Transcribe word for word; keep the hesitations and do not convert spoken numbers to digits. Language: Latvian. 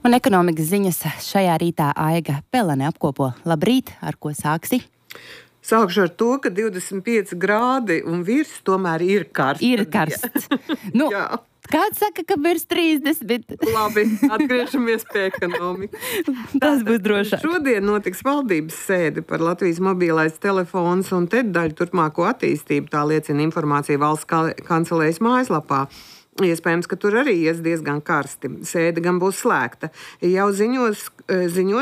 Un ekonomikas ziņas šajā rītā Aiga Pelene apkopo. Labrīt, ar ko sāksi? Sākšu ar to, ka divdesmit pieci grādi un virs tomēr ir karsts. Ir karsts. Nu, kāds saka, ka virs trīsdesmit? Labi, atgriežamies pie ekonomikas. Tas būs drošāk. Šodien notiks valdības sēde par Latvijas mobilais telefons un te daļu turpmāko attīstību. Tā liecina informācija valsts kancelējas mājaslapā. Iespējams, ka tur arī ies diezgan karsti. Sēde gan būs slēgta. Jau ziņos, ziņot,